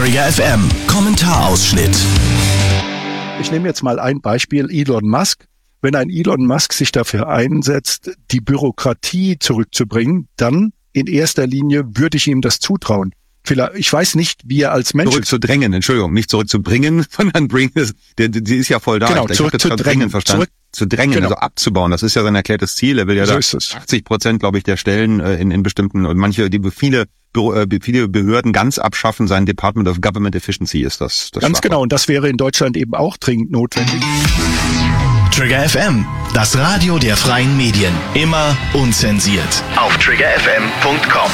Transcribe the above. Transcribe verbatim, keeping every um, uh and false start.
Trigger F M Kommentarausschnitt. Ich nehme jetzt mal ein Beispiel, Elon Musk. Wenn ein Elon Musk sich dafür einsetzt, die Bürokratie zurückzubringen, dann in erster Linie würde ich ihm das zutrauen. Vielleicht, ich weiß nicht, wie er als Mensch... Zurückzudrängen, Entschuldigung, nicht zurückzubringen, sondern bringen, die, die ist ja voll da. Genau, ich zurückzudrängen. Verstanden. Zurück zu drängen, genau. Also abzubauen. Das ist ja sein erklärtes Ziel. Er will ja so da ist achtzig Prozent, glaube ich, der Stellen äh, in, in bestimmten, und manche, die viele, äh, viele Behörden ganz abschaffen. Sein Department of Government Efficiency ist das. das Ganz Schlagwort. genau. Und das wäre in Deutschland eben auch dringend notwendig. Trigger F M, das Radio der freien Medien. Immer unzensiert. Auf trigger f m punkt com.